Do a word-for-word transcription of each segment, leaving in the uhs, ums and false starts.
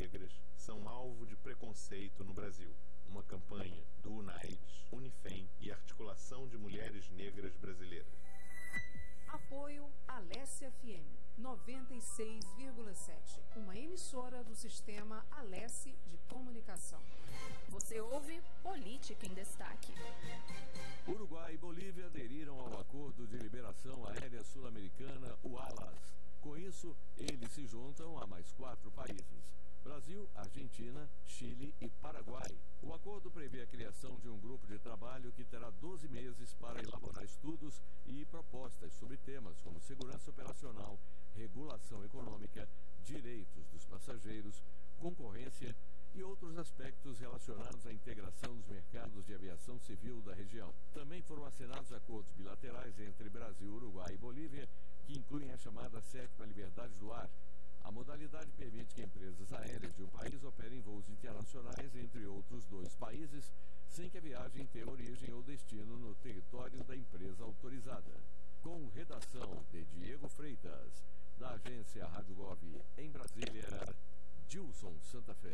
negras são alvo de preconceito no Brasil. Uma campanha do UNAIDS, Unifem e Articulação de Mulheres Negras Brasileiras. Apoio Alesse F M noventa e seis vírgula sete, uma emissora do sistema Alesse de Comunicação. Você ouve Política em Destaque. Uruguai e Bolívia aderiram ao Acordo de Liberação Aérea Sul-Americana, o ALAS. Com isso, eles se juntam a mais quatro países: Brasil, Argentina, Chile e Paraguai. O acordo prevê a criação de um grupo de trabalho que terá doze meses para elaborar estudos e propostas sobre temas como segurança operacional, regulação econômica, direitos dos passageiros, concorrência e outros aspectos relacionados à integração dos mercados de aviação civil da região. Também foram assinados acordos bilaterais entre Brasil, Uruguai e Bolívia, que incluem a chamada Sétima Liberdade do Ar. A modalidade permite que empresas aéreas de um país operem voos internacionais entre outros dois países, sem que a viagem tenha origem ou destino no território da empresa autorizada. Com redação de Diego Freitas, da agência Rádio Gov em Brasília, Gilson Santa Fé.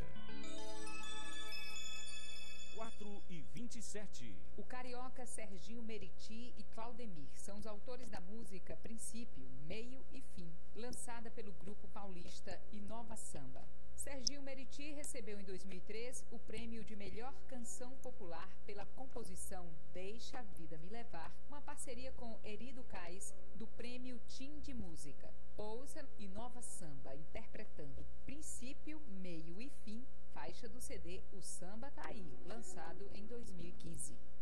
quatro e vinte e sete. O carioca Serginho Meriti e Claudemir são os autores da música Princípio, Meio e Fim, lançada pelo grupo paulista Inova Samba. Serginho Meriti recebeu em dois mil e três o prêmio de melhor canção popular pela composição Deixa a Vida Me Levar, uma parceria com Erido Cais, do prêmio Tim de Música. Ouça Inova Samba interpretando Princípio, Meio e Fim, faixa do C D O Samba Tá Aí, lançado em dois mil e quinze.